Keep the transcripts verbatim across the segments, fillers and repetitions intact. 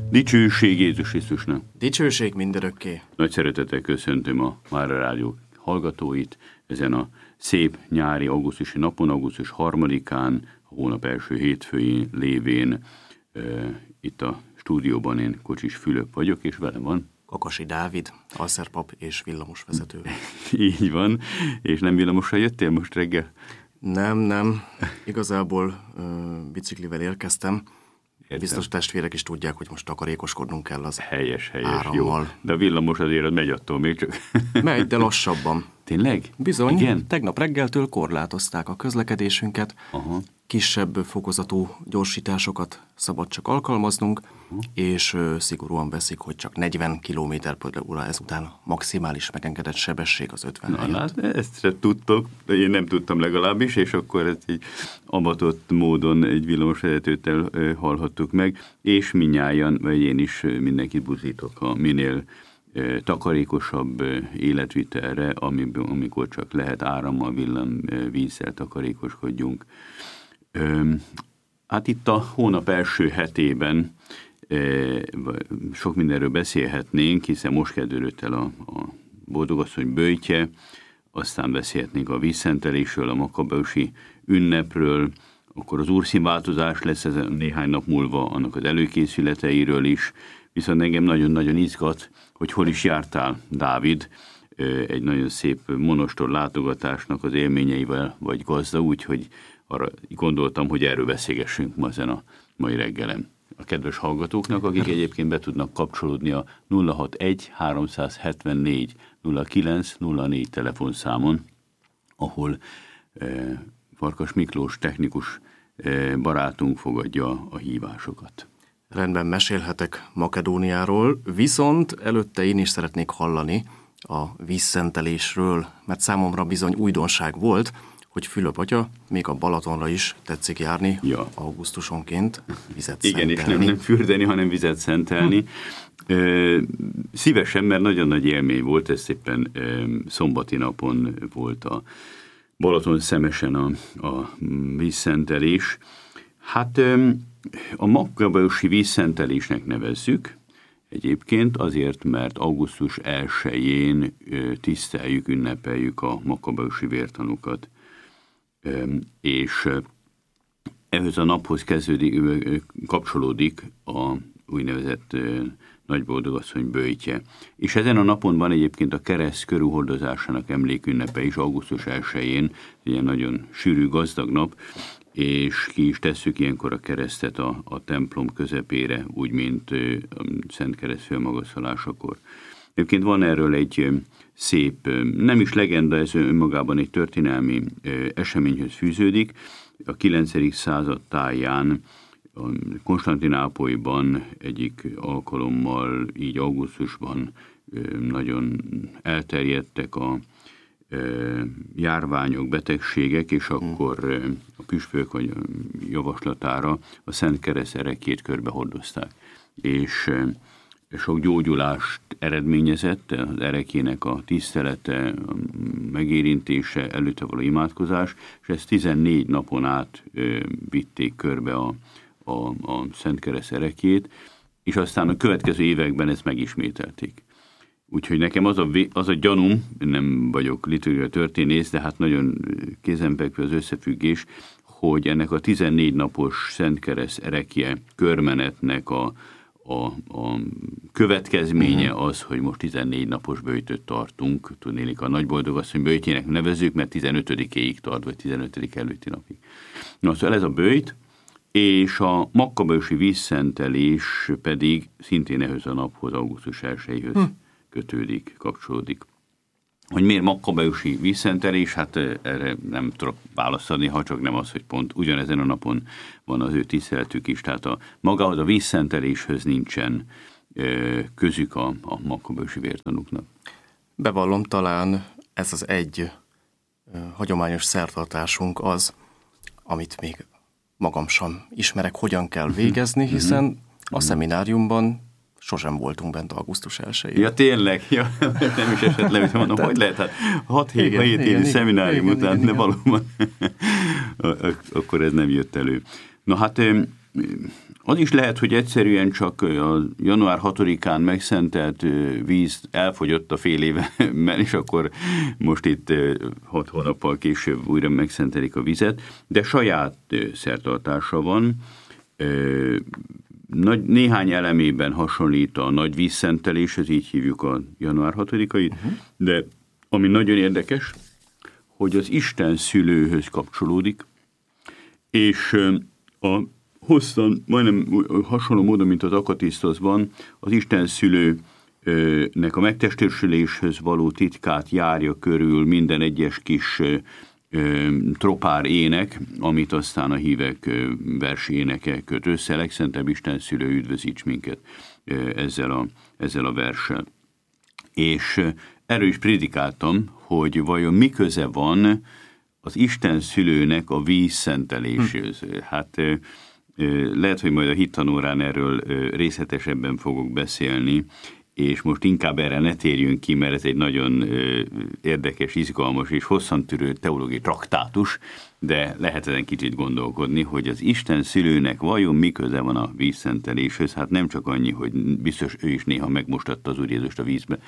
Dicsőség Jézus Krisztusnak! Dicsőség mindörökké! Nagy szeretettel köszöntöm a Mára Rádió hallgatóit ezen a szép nyári augusztusi napon, augusztus harmadikán, a hónap első hétfőjén lévén e, itt a stúdióban én Kocsis Fülöp vagyok, és velem van Kakasi Dávid, alszerpap és villamosvezető. Így van, és nem villamosra jöttél most reggel? Nem, nem. Igazából ö, biciklivel érkeztem. Értem. Biztos testvérek is tudják, hogy most takarékoskodnunk kell az Helyes, helyes, árammal. jó. De a villamos azért megy attól még csak. Megy, de lassabban. Tényleg? Bizony, igen? Tegnap reggeltől korlátozták a közlekedésünket. Aha. Kisebb fokozatú gyorsításokat szabad csak alkalmaznunk, uh-huh. és ö, szigorúan veszik, hogy csak negyven kilométer per óra ezután a maximális megengedett sebesség az ötven Na, helyett. hát, ezt se tudtok, de én nem tudtam legalábbis, és akkor ezt egy amatott módon egy villamosvezetőttel ö, hallhattuk meg, és minnyáján, vagy én is ö, mindenkit buzdítok a minél ö, takarékosabb ö, életvitelre, amiből, amikor csak lehet árammal, villám, ö, vízzel takarékoskodjunk. Ö, hát itt a hónap első hetében sok mindenről beszélhetnénk, hiszen most kezdődött el a, a boldogasszony böjtje, aztán beszélhetnénk a vízszentelésről, a makabeusi ünnepről, akkor az úrszínváltozás lesz ez néhány nap múlva, annak az előkészületeiről is, viszont engem nagyon-nagyon izgat, hogy hol is jártál, Dávid, egy nagyon szép monostor látogatásnak az élményeivel vagy gazda, úgyhogy arra gondoltam, hogy erről beszélgessünk ma ezen a mai reggelen. A kedves hallgatóknak, akik egyébként be tudnak kapcsolódni a nulla hatvanegy háromszázhetvennégy nulla kilenc nulla négy telefonszámon, ahol eh, Farkas Miklós technikus eh, barátunk fogadja a hívásokat. Rendben, mesélhetek Makedóniáról, viszont előtte én is szeretnék hallani a vízszentelésről, mert számomra bizony újdonság volt, hogy Fülöp atya még a Balatonra is tetszik járni, ja. augusztusonként vizet Igen, szentelni. És nem, nem fürdeni, hanem vizet szentelni. Hm. Szívesen, mert nagyon nagy élmény volt, ez szépen szombati napon volt a Balaton Szemesen a, a vízszentelés. Hát a makabeusi vízszentelésnek nevezzük, egyébként azért, mert augusztus elsején tiszteljük, ünnepeljük a makabeusi vértanukat. És ehhez a naphoz kezdődik, kapcsolódik a úgynevezett nagyboldogasszony böjtje. És ezen a napon van egyébként a kereszt körülhordozásának emlékünnepe is, augusztus elsején, ilyen nagyon sűrű, gazdag nap, és ki is tesszük ilyenkor a keresztet a, a templom közepére, úgy, mint a Szent Kereszt fölmagasztalásakor. Egyébként van erről egy szép, nem is legenda, ez önmagában egy történelmi eseményhöz fűződik. A kilencedik század táján Konstantinápolyban egyik alkalommal, így augusztusban nagyon elterjedtek a járványok, betegségek, és akkor a püspök vagy javaslatára a Szent Kereszt ereklyét körbehordozták. És sok gyógyulást eredményezett, az erekének a tisztelete, a megérintése, előtte való imádkozás, és ezt tizennégy napon át ö, vitték körbe a, a, a Szent Kereszt erekét, és aztán a következő években ezt megismételték. Úgyhogy nekem az a, az a gyanúm, nem vagyok liturgiai történész, de hát nagyon kézenfekvő az összefüggés, hogy ennek a tizennégy napos Szent Kereszt erekje körmenetnek a A, a következménye az, hogy most tizennégy napos böjtöt tartunk, tudnélik a nagyboldogasszony böjtjének nevezzük, mert tizenötödikéig tart, vagy tizenötödik előtti napig. Na, szóval ez a böjt, és a makabeusi vízszentelés pedig szintén ehhez a naphoz, augusztus elsejéhez hm. kötődik, kapcsolódik. Hogy miért makabeusi vízszentelés, hát erre nem tudok választani, ha csak nem az, hogy pont ugyanezen a napon van az ő tiszteletük is. Tehát a magához a vízszenteléshöz nincsen ö, közük a, a makabeusi vértanúknak. Bevallom, talán ez az egy ö, hagyományos szertartásunk az, amit még magam sem ismerek, hogyan kell végezni, hiszen a szemináriumban sosem voltunk bent augusztus elsején. Ja, tényleg? Ja, nem is esett le, hogy mondom, hogy lehet, hát hat-hét évi szeminárium igen, után, igen, de igen. Valóban akkor ez nem jött elő. Na hát az is lehet, hogy egyszerűen csak a január hatodikán megszentelt víz elfogyott a fél évben, és akkor most itt hat hónappal később újra megszentelik a vizet, de saját szertartása van. Nagy, néhány elemében hasonlít a nagy vízszenteléshez, így hívjuk a január hatodikait, uh-huh. de ami nagyon érdekes, hogy az Isten szülőhöz kapcsolódik, és a hosszan, majdnem hasonló módon, mint az akatisztoszban, az Isten szülőnek a megtestesüléshez való titkát járja körül minden egyes kis tropár ének, amit aztán a hívek verséneke köt össze. Legszentebb Isten szülő, üdvözíts minket ezzel a, ezzel a verssel. És erről is prédikáltam, hogy vajon mi köze van az Isten szülőnek a vízszenteléshez. Hát lehet, hogy majd a hittanórán erről részletesebben fogok beszélni, és most inkább erre ne térjünk ki, mert ez egy nagyon érdekes, izgalmas és hosszantűrő teológiai traktátus, de lehet ezen kicsit gondolkodni, hogy az Isten szülőnek vajon mi köze van a vízszenteléshez. Hát nem csak annyi, hogy biztos ő is néha megmostatta az Úr Jézust a vízbe.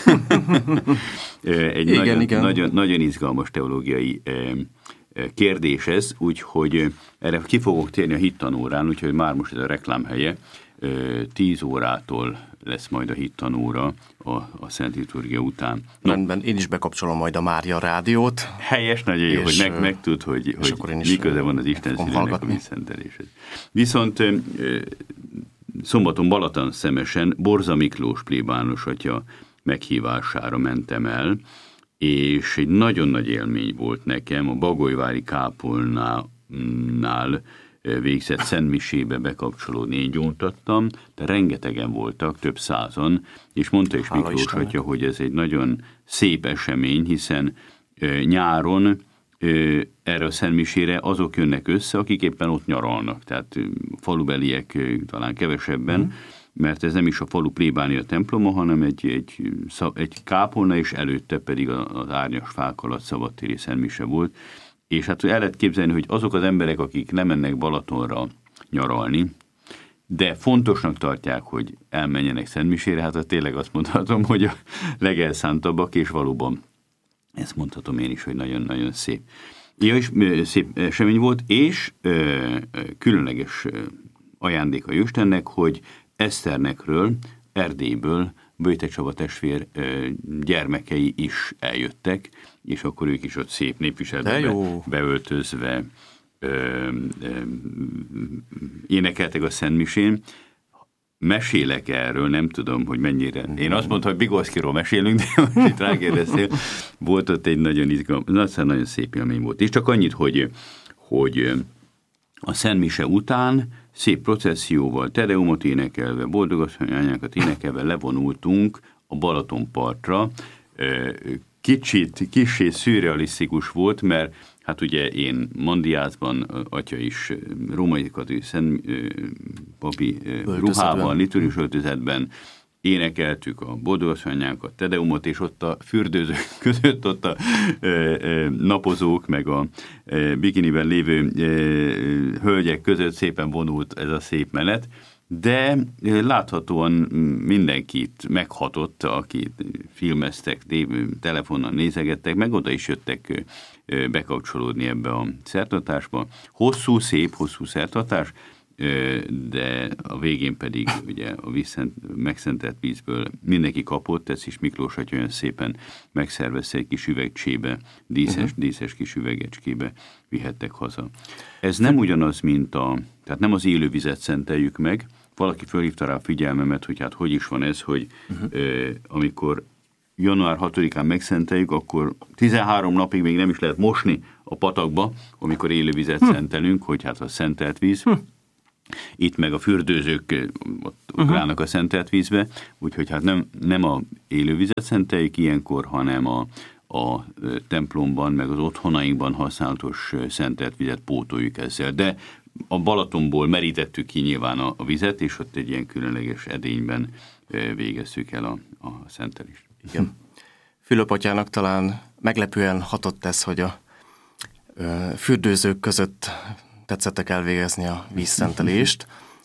egy igen, nagyon, igen. Nagyon, nagyon izgalmas teológiai kérdés ez, úgyhogy erre ki fogok térni a hittanórán, úgyhogy már most ez a reklámhelye. tíz órától lesz majd a hittanóra a, a Szent Liturgia után. Rendben, én is bekapcsolom majd a Mária rádiót. Helyes, nagyon jó, hogy meg, megtud, hogy, hogy mi köze van az Isten szülőnek a vízszenteléshez. Viszont szombaton Balatonszemesen Borza Miklós plébános atya meghívására mentem el, és egy nagyon nagy élmény volt nekem a Bagolyvári kápolnánál végzett szentmisébe bekapcsolódni. Én gyóntattam, de rengetegen voltak, több százan, és mondta is Hála Miklós atya, hogy ez egy nagyon szép esemény, hiszen e, nyáron e, erre a szentmisére azok jönnek össze, akik éppen ott nyaralnak, tehát e, falubeliek e, talán kevesebben, mm. mert ez nem is a falu plébánia temploma, hanem egy, egy, egy kápolna, és előtte pedig az árnyas fák alatt szabadtéri szentmise volt. És hát el lehet képzelni, hogy azok az emberek, akik nem mennek Balatonra nyaralni, de fontosnak tartják, hogy elmenjenek szentmisére, hát tényleg azt mondhatom, hogy a legelszántabbak, és valóban ezt mondhatom én is, hogy nagyon-nagyon szép. Ja, és szép esemény volt, és ö, különleges ajándéka Istennek, hogy Eszternekről, Erdélyből Böjte Csaba testvér gyermekei is eljöttek, és akkor ők is ott szép népviseletbe beöltözve ö, ö, énekeltek a szentmisén. Mesélek erről, nem tudom, hogy mennyire. Én azt mondtam, hogy Bigorszkiról mesélünk, de most itt rákérdeztél. Volt ott egy nagyon izgalmas, nagyon szép élmény volt. És csak annyit, hogy, hogy a szentmise után szép processzióval, Tedeumot énekelve, Boldogasszony anyákat énekelve levonultunk a Balatonpartra. Kicsit, kissé szürrealisztikus volt, mert hát ugye én Mandiászban, atya is római katolikus szent papi ruhában, liturgikus öltözetben énekeltük a Boldogasszony anyákat, Tedeumot, és ott a fürdőzők között, ott a e, e, napozók, meg a e, bikiniben lévő e, hölgyek között szépen vonult ez a szép menet, de láthatóan mindenkit meghatott, akit filmeztek, telefonon nézegettek, meg oda is jöttek bekapcsolódni ebbe a szertartásba. Hosszú, szép, hosszú szertartás, de a végén pedig ugye a vízszent, megszentelt vízből mindenki kapott, ezt is Miklós atya olyan szépen megszervezte egy kis üvegcsébe, díszes, uh-huh. díszes kis üvegecskébe vihettek haza. Ez nem ugyanaz, mint a, tehát nem az élő vizet szenteljük meg. Valaki fölhívta rá a figyelmemet, hogy hát hogy is van ez, hogy uh-huh. eh, amikor január hatodikán megszenteljük, akkor tizenhárom napig még nem is lehet mosni a patakba, amikor élő vizet uh-huh. szentelünk, hogy hát a szentelt víz. Uh-huh. Itt meg a fürdőzők ott ugrálnak uh-huh. a szentelt vízbe, úgyhogy hát nem, nem a élővizet szenteljük ilyenkor, hanem a, a templomban, meg az otthonainkban használatos szentelt vizet pótoljuk ezzel. De a Balatonból merítettük ki nyilván a, a vizet, és ott egy ilyen különleges edényben végeztük el a, a szentelést. Igen. Fülöp atyának talán meglepően hatott ez, hogy a fürdőzők között tetszettek elvégezni a vízszentelést,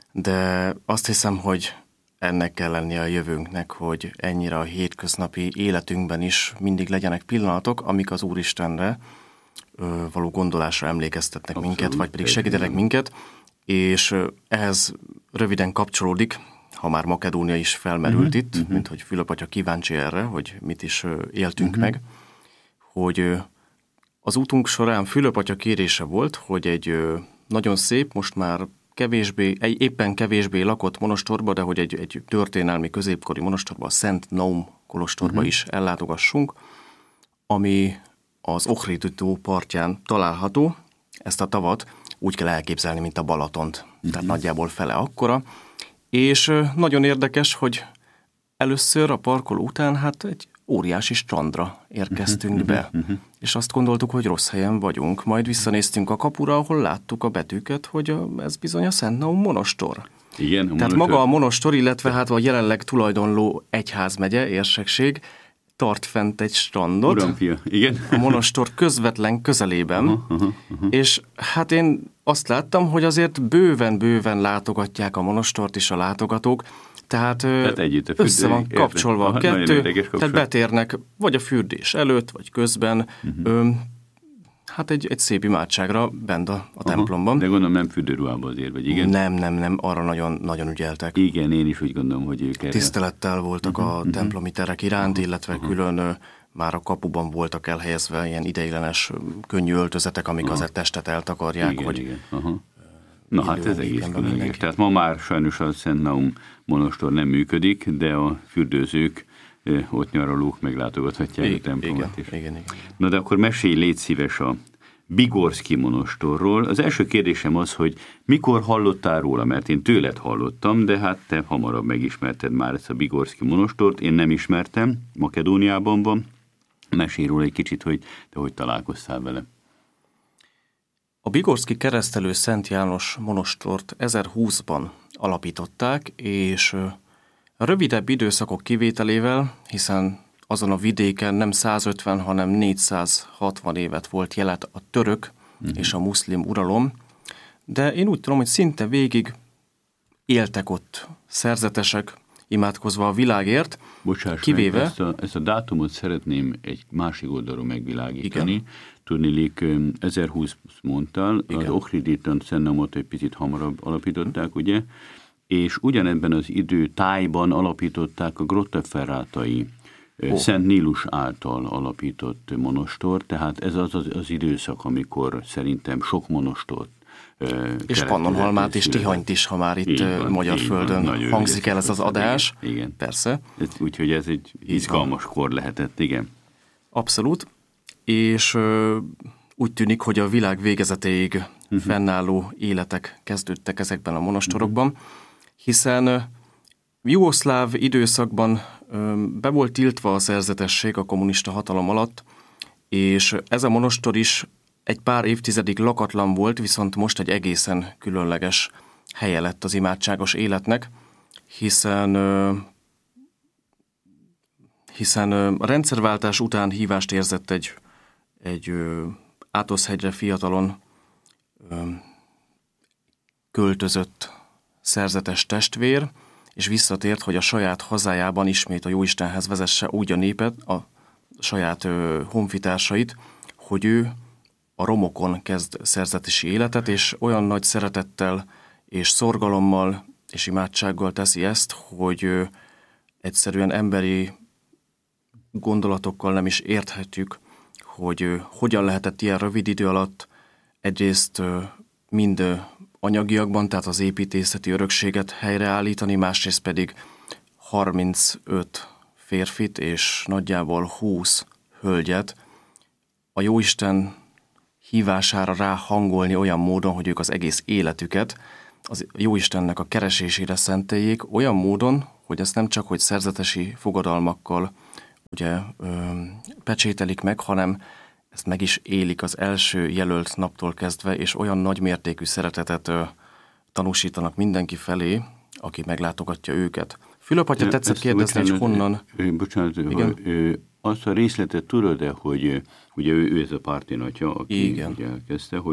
de azt hiszem, hogy ennek kell lennie a jövőnknek, hogy ennyire a hétköznapi életünkben is mindig legyenek pillanatok, amik az Úristenre ö, való gondolásra emlékeztetnek Abszolút, minket, vagy pedig segítenek minket, és ö, ehhez röviden kapcsolódik, ha már Makedónia is felmerült uh-huh, itt, uh-huh. mint hogy Fülöp atya kíváncsi erre, hogy mit is ö, éltünk uh-huh. meg, hogy ö, az útunk során Fülöp atya kérése volt, hogy egy ö, nagyon szép, most már kevésbé, egy éppen kevésbé lakott monostorba, de hogy egy, egy történelmi középkori monostorba, a Szent Naum kolostorba uh-huh. is ellátogassunk, ami az Ohrid tó partján található. Ezt a tavat úgy kell elképzelni, mint a Balatont, uh-huh. tehát nagyjából fele akkora. És nagyon érdekes, hogy először a parkoló után hát egy óriási strandra érkeztünk be, és azt gondoltuk, hogy rossz helyen vagyunk. Majd visszanéztünk a kapura, ahol láttuk a betűket, hogy a, ez bizony a Szent Naum monostor. Igen, a Tehát monostor... maga a monostor, illetve hát a jelenleg tulajdonló egyházmegye, érsekség tart fent egy strandot. Uramfia, igen. A monostor közvetlen közelében, uh-huh, uh-huh, uh-huh. és hát én azt láttam, hogy azért bőven-bőven látogatják a monostort is a látogatók, tehát, tehát össze van érte. kapcsolva Aha, a kettő, tehát betérnek vagy a fürdés előtt, vagy közben, uh-huh. ö, hát egy, egy szép imádságra bent a, a templomban. De gondolom nem fürdőruhában azért, vagy igen? Nem, nem, nem, arra nagyon, nagyon ügyeltek. Igen, én is úgy gondolom, hogy ők erre... Tisztelettel voltak uh-huh, a uh-huh. templomi terek iránt, uh-huh, illetve uh-huh. külön ö, már a kapuban voltak elhelyezve ilyen ideiglenes könnyű öltözetek, amik uh-huh. az testet eltakarják. Igen, hogy igen. Uh-huh. Na hát ez egész különleges. Tehát ma már sajnos a Szent Naum monostor nem működik, de a fürdőzők, ott nyaralók meglátogathatják igen, a templomot is. Igen, igen, igen. Na de akkor mesélj, légy szíves a Bigorszki monostorról. Az első kérdésem az, hogy mikor hallottál róla, mert én tőled hallottam, de hát te hamarabb megismerted már ezt a Bigorszki monostort, én nem ismertem, Makedóniában van. Mesélj róla egy kicsit, hogy te hogy találkoztál vele. A Bigorszki keresztelő Szent János monostort ezerhúszban alapították, és rövidebb időszakok kivételével, hiszen azon a vidéken nem százötven, hanem négyszázhatvan évet volt jelet a török uh-huh. és a muszlim uralom, de én úgy tudom, hogy szinte végig éltek ott szerzetesek, imádkozva a világért, Bocsáss kivéve... meg, ezt a, ezt a dátumot szeretném egy másik oldalról megvilágítani. Igen. Tudniillik, ezerhúsz mondtál, igen. Az Ohriditon Szent Naumot egy picit hamarabb alapították, hmm. ugye? És ugyanebben az időtájban alapították a Grotteferrátai oh. Szent Nílus által alapított monostor, tehát ez az, az az időszak, amikor szerintem sok monostort és Pannonhalmát és Tihanyt is, ha már itt van, magyar földön van, hangzik el ez az adás. Igen, igen. Persze. Úgyhogy ez egy izgalmas kor lehetett, igen. Abszolút. És ö, úgy tűnik, hogy a világ végezetéig uh-huh. fennálló életek kezdődtek ezekben a monostorokban, uh-huh. hiszen ö, jugoszláv időszakban ö, be volt tiltva a szerzetesség a kommunista hatalom alatt, és ez a monostor is egy pár évtizedig lakatlan volt, viszont most egy egészen különleges helye lett az imádságos életnek, hiszen, hiszen a rendszerváltás után hívást érzett egy, egy Átoszhegyre fiatalon költözött szerzetes testvér, és visszatért, hogy a saját hazájában ismét a Jóistenhez vezesse úgy a népet, a saját honfitársait, hogy ő a romokon kezd szerzetesi életet, és olyan nagy szeretettel és szorgalommal és imádsággal teszi ezt, hogy egyszerűen emberi gondolatokkal nem is érthetjük, hogy hogyan lehetett ilyen rövid idő alatt egyrészt mind anyagiakban, tehát az építészeti örökséget helyreállítani, másrészt pedig harmincöt férfit és nagyjából húsz hölgyet a Jóisten hívására ráhangolni olyan módon, hogy ők az egész életüket az Jóistennek a keresésére szenteljék, olyan módon, hogy ezt nem csak hogy szerzetesi fogadalmakkal ugye, ö, pecsételik meg, hanem ezt meg is élik az első jelölt naptól kezdve, és olyan nagy mértékű szeretetet ö, tanúsítanak mindenki felé, aki meglátogatja őket. Fülöp atya, tetszett kérdezni, hogy honnan... Bocsánat, igen? Hogy, azt a részletet tudod-e, hogy ugye ő, ő ez a Pártin atya, aki ugye elkezdte, hogy,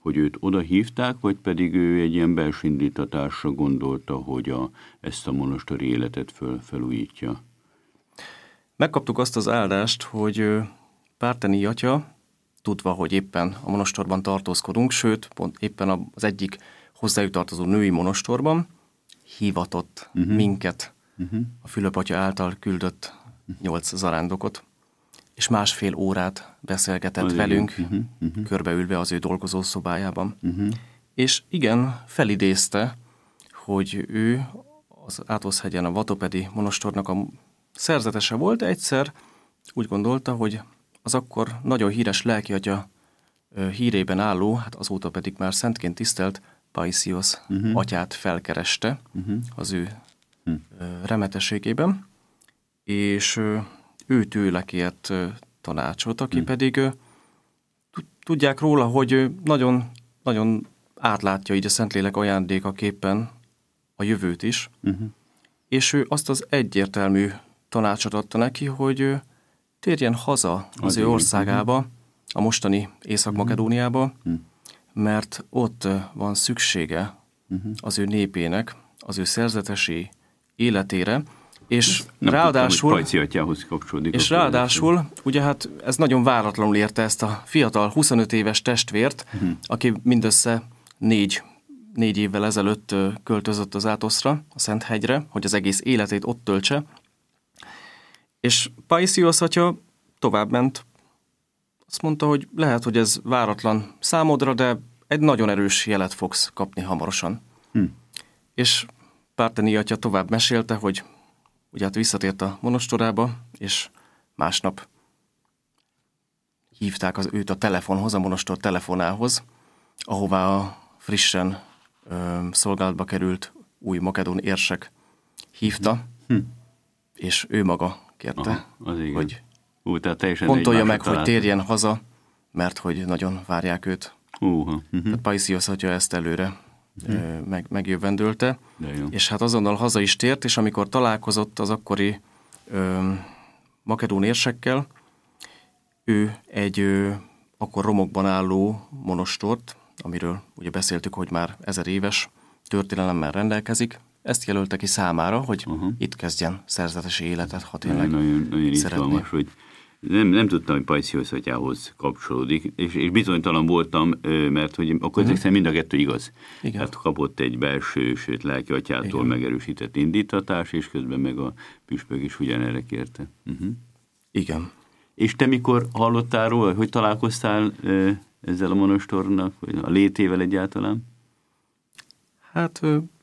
hogy őt oda hívták, vagy pedig ő egy ilyen belső indítatásra gondolta, hogy a, ezt a monostori életet föl, felújítja? Megkaptuk azt az áldást, hogy Párteni atya, tudva, hogy éppen a monostorban tartózkodunk, sőt, pont éppen az egyik hozzájuk tartozó női monostorban, hivatott uh-huh. minket uh-huh. a Fülöp atya által küldött nyolc zarándokot, és másfél órát beszélgetett az velünk, uh-huh. Uh-huh. körbeülve az ő dolgozó szobájában. Uh-huh. És igen, felidézte, hogy ő az Átoszhegyen a Vatopedi monostornak a szerzetese volt, egyszer úgy gondolta, hogy az akkor nagyon híres lelkiatya hírében álló, hát azóta pedig már szentként tisztelt Paisiosz uh-huh. atyát felkereste uh-huh. az ő uh-huh. remetességében, és ő tőle kért tanácsot, aki uh-huh. pedig tudják róla, hogy nagyon, nagyon átlátja így a Szentlélek ajándékaképpen a jövőt is, uh-huh. és ő azt az egyértelmű tanácsot adta neki, hogy térjen haza az, az ő országába, uh-huh. a mostani Észak-Makedóniába, uh-huh. mert ott van szüksége uh-huh. az ő népének, az ő szerzetesi életére, és nem ráadásul, tudtam, kapcsolódik és ráadásul, ugye hát ez nagyon váratlanul érte ezt a fiatal huszonöt éves testvért, uh-huh. aki mindössze négy, négy évvel ezelőtt költözött az Átoszra, a Szenthegyre, hogy az egész életét ott töltse, és Paisiosz atya továbbment, azt mondta, hogy lehet, hogy ez váratlan számodra, de egy nagyon erős jelet fogsz kapni hamarosan. Hm. És Párteni atya tovább mesélte, hogy ugye hát visszatért a monostorába, és másnap hívták az őt a telefonhoz, a monostor telefonához, ahová a frissen ö, szolgálatba került új makedón érsek hívta, hm. és ő maga kérte, aha, hogy Ú, fontolja meg, hogy térjen haza, mert hogy nagyon várják őt. Uh-huh. Uh-huh. Tehát Paisiosz atya ezt előre uh-huh. meg, megjövendölte, és hát azonnal haza is tért, és amikor találkozott az akkori ö, makedón érsekkel, ő egy ö, akkor romokban álló monostort, amiről ugye beszéltük, hogy már ezer éves történelemmel rendelkezik, ezt jelölte ki számára, hogy uh-huh. itt kezdjen szerzetesi életet, ha tényleg nagyon, nagyon izgalmas, hogy nem, nem tudtam, hogy Paisiosz atyához kapcsolódik, és, és bizonytalan voltam, mert hogy akkor uh-huh. ezek mind a kettő igaz. Igen. Hát kapott egy belső, sőt lelki atyától igen. megerősített indítatás, és közben meg a püspök is ugyanerre kérte. Uh-huh. Igen. És te mikor hallottál róla, hogy találkoztál ezzel a monostornak, vagy a létével egyáltalán? Hát...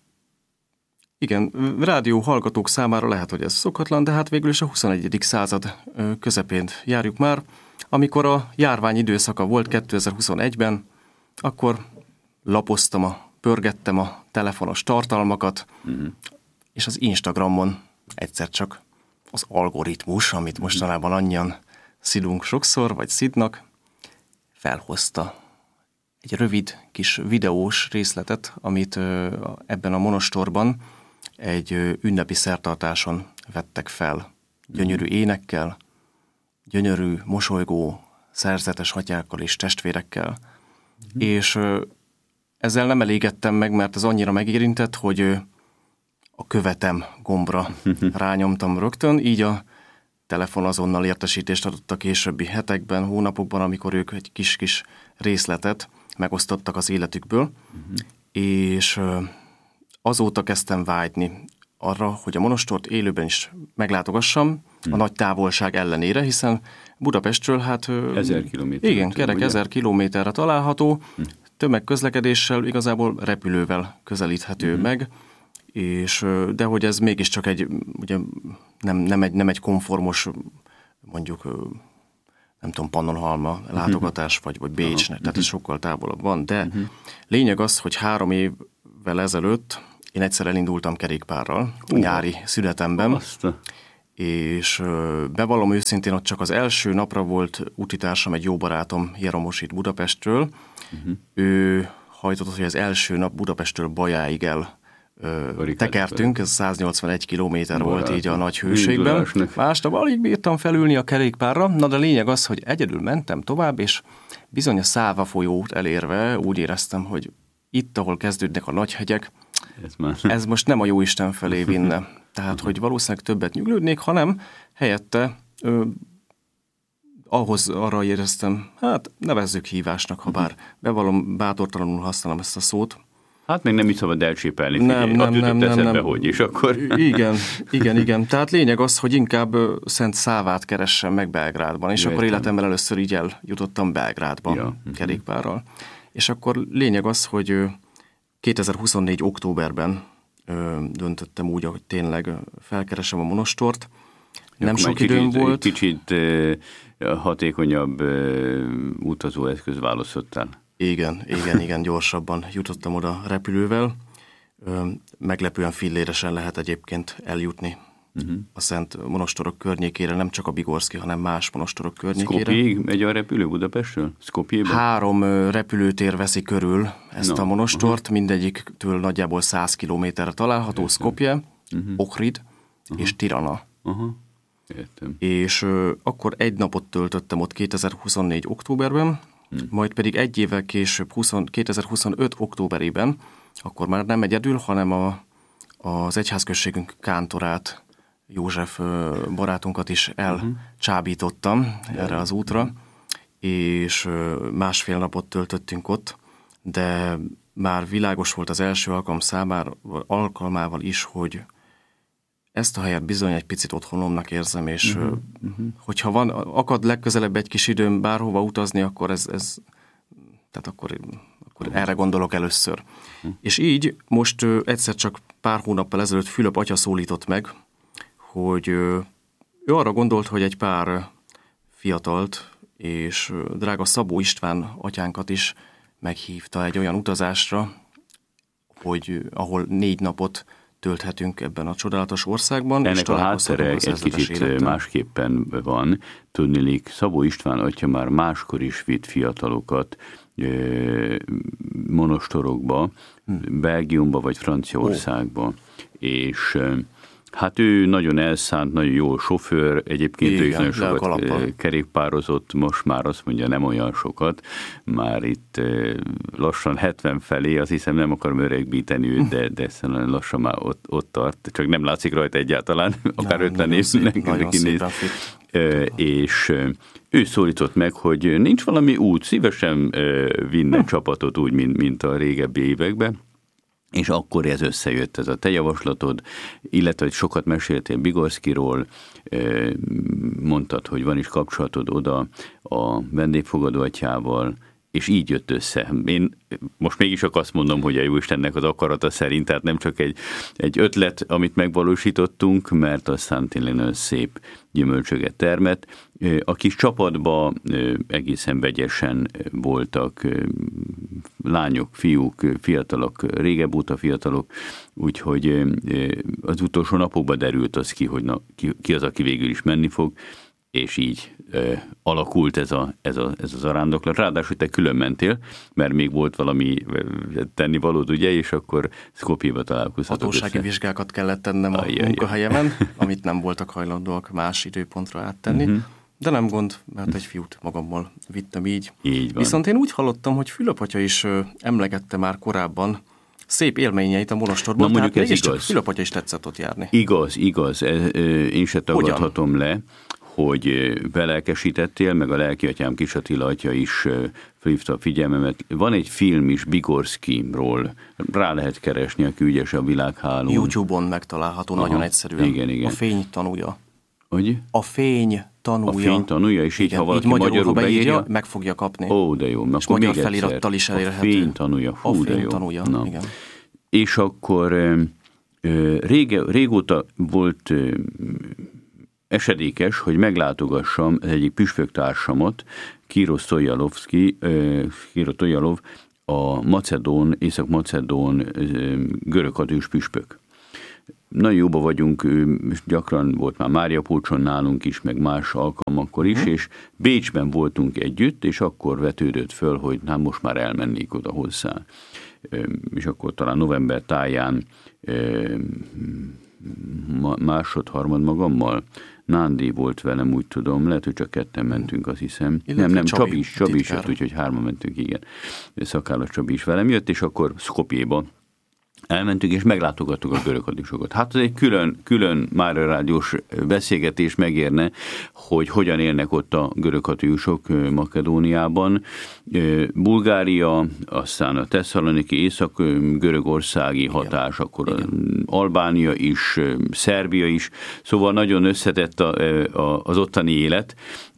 Igen, rádió hallgatók számára lehet, hogy ez szokatlan, de hát végül is a huszonegyedik század közepén járjuk már. Amikor a járvány időszaka volt kétezer-huszonegyben, akkor lapoztam, a, pörgettem a telefonos tartalmakat, uh-huh. és az Instagramon egyszer csak az algoritmus, amit mostanában annyian szidunk sokszor, vagy szidnak, felhozta egy rövid kis videós részletet, amit ebben a monostorban egy ünnepi szertartáson vettek fel. Gyönyörű énekkel, gyönyörű, mosolygó, szerzetes atyákkal és testvérekkel. Mm. És ezzel nem elégedtem meg, mert ez annyira megérintett, hogy a követem gombra rányomtam rögtön, így a telefon azonnal értesítést adott a későbbi hetekben, hónapokban, amikor ők egy kis-kis részletet megosztottak az életükből, uh-huh. és azóta kezdtem vágyni arra, hogy a monostort élőben is meglátogassam, uh-huh. a nagy távolság ellenére, hiszen Budapestről hát... Ezer kilométer. Igen, kerek ugye? ezer kilométerre található, uh-huh. tömegközlekedéssel, igazából repülővel közelíthető uh-huh. meg, és de hogy ez mégiscsak egy, ugye nem, nem, egy, nem egy konformos, mondjuk, nem tudom, Pannonhalma látogatás, uh-huh. vagy, vagy Bécsnek, uh-huh. tehát ez sokkal távolabb van, de uh-huh. lényeg az, hogy három évvel ezelőtt én egyszer elindultam kerékpárral uh-huh. a nyári szünetemben, Azta. és bevallom őszintén, ott csak az első napra volt útitársam, egy jó barátom, Jeromos itt Budapestről, uh-huh. ő hajtott, hogy az első nap Budapestről Bajáig el ö, tekertünk, ez száznyolcvanegy kilométer volt így a nagy hőségben. Másnap alig bírtam felülni a kerékpárra, na de lényeg az, hogy egyedül mentem tovább, és bizony a Száva folyót elérve úgy éreztem, hogy itt, ahol kezdődnek a nagy hegyek, ez, már... ez most nem a jóisten felé vinne. Tehát, hogy valószínűleg többet nyuglődnék, hanem helyette ö, ahhoz arra éreztem, hát nevezzük hívásnak, ha bár bevallom, bátortalanul használom ezt a szót. Hát még nem is szabad elcsépelni, nem, figyelj, nem, nem, nem, nem. hogy is akkor. Igen, igen, igen. Tehát lényeg az, hogy inkább Szent Szávát keressem meg Belgrádban, és Jöjtem. Akkor életemben először így eljutottam Belgrádba ja. kerékpárral. És akkor lényeg az, hogy kétezer-huszonnégy októberben döntöttem úgy, hogy tényleg felkeresem a monostort. Nem akkor sok időm kicsit, volt. Kicsit hatékonyabb utazóeszköz választottál. Igen, igen, igen, gyorsabban jutottam oda repülővel. Meglepően filléresen lehet egyébként eljutni uh-huh. a Szent Monostorok környékére, nem csak a Bigorszki, hanem más monostorok környékére. Skopjéig megy a repülő Budapestről? Skopjébe? Három repülőtér veszi körül ezt no. a monostort, uh-huh. mindegyiktől nagyjából száz kilométerre található. Skopje, uh-huh. Ohrid uh-huh. és Tirana. Uh-huh. Értem. És uh, akkor egy napot töltöttem ott kétezer-huszonnégy októberben, Hmm. majd pedig egy évvel később, kétezer-huszonöt októberében, akkor már nem egyedül, hanem a, az egyházközségünk kántorát, József barátunkat is elcsábítottam uh-huh. erre az útra, és másfél napot töltöttünk ott, de már világos volt az első alkalom számára, alkalmával is, hogy ezt a helyet bizony egy picit otthonomnak érzem, és uh-huh, uh-huh. hogyha van, akad legközelebb egy kis időm bárhova utazni, akkor ez, ez tehát akkor, akkor uh-huh. erre gondolok először. Uh-huh. És így most uh, egyszer csak pár hónappal ezelőtt Fülöp atya szólított meg, hogy uh, ő arra gondolt, hogy egy pár fiatalt és uh, drága Szabó István atyánkat is meghívta egy olyan utazásra, hogy uh, ahol négy napot tölthetünk ebben a csodálatos országban. Ennek a háttere egy kicsit élettel. Másképpen van. Tudniillik, Szabó István atya már máskor is vitt fiatalokat ö, monostorokba, hmm. Belgiumba vagy Franciaországba. Oh. És ö, hát ő nagyon elszánt, nagyon jó sofőr, egyébként igen, ő is nagyon sokat kalappal. kerékpározott, most már azt mondja, nem olyan sokat, már itt lassan hetven felé, azt hiszem nem akarom öregbíteni őt, de, de lassan már ott, ott tart, csak nem látszik rajta egyáltalán, akár ötven évnek kinéz. És ő szólított meg, hogy nincs valami út, szívesen vinne csapatot úgy, mint, mint a régebbi években. És akkor ez összejött, ez a te javaslatod, illetve, hogy sokat meséltél Bigorszkiról, mondtad, hogy van is kapcsolatod oda a vendégfogadó atyával, és így jött össze. Én most mégis csak azt mondom, hogy a Jóistennek az akarata szerint, tehát nem csak egy, egy ötlet, amit megvalósítottunk, mert aztán tényleg nagyon szép gyümölcsöket termett. A kis csapatban egészen vegyesen voltak lányok, fiúk, fiatalok, régebb óta fiatalok, úgyhogy az utolsó napokban derült az ki, hogy na, ki, ki az, aki végül is menni fog, és így e, alakult ez, a, ez, a, ez az arándoklat. Ráadásul te külön mentél, mert még volt valami tennivalód, ugye, és akkor Skopjéba találkozhatok. Hatósági össze. Vizsgákat kellett tennem a Ajjaj. munkahelyemen, amit nem voltak hajlandóak más időpontra áttenni. Uh-huh. De nem gond, mert egy fiút magammal vittem így. Így van. Viszont én úgy hallottam, hogy Fülöp atya is emlegette már korábban szép élményeit a monostorban, Na, tehát mondjuk ez csak Fülöp atya is tetszett ott járni. Igaz, igaz. Én se tagadhatom le, hogy belelkesítettél, meg a lelkiatyám Kis Attila atya is felhívta a figyelmemet. Van egy film is Bigorszkiról, rá lehet keresni, aki ügyes a világhálón. YouTube-on megtalálható, Aha, nagyon egyszerűen. Igen, igen. A fény tanúja. Hogy? A fény tanúja. A fény tanúja, és így, igen, ha valaki így magyarul, magyarul beírja, beírja, meg fogja kapni. Ó, de jó. És magyar felirattal is elérhető. A fény tanúja, fú, a fény de jó. tanúja, Na. igen. És akkor rége, régóta volt esedékes, hogy meglátogassam az egyik püspöktársamat, Kiro Stojalovszki, Kiro Stojalov, a macedón, észak-macedón görög katolikus püspök. nagyon jóba vagyunk, gyakran volt már Mária Pulcson nálunk is, meg más alkalmakkor is, és Bécsben voltunk együtt, és akkor vetődött föl, hogy hát most már elmennék oda hozzá. És akkor talán november táján másod-harmad magammal Nándi volt velem, úgy tudom, lehet, hogy csak ketten mentünk, azt hiszem. Illetve nem, nem, Csabi, Csabi is, Csabi is jött, úgyhogy hárman mentünk, igen. Szakállas Csabi is velem jött, és akkor Skopjéba elmentünk, és meglátogattuk a görög hadisokat. Hát ez egy külön, külön Mária Rádiós beszélgetés megérne, hogy hogyan élnek ott a görög hadiusok Makedóniában. Bulgária, aztán a tesszaloniki észak-görögországi hatás, igen, akkor igen. Albánia is, Szerbia is, szóval nagyon összetett a, a, az ottani élet.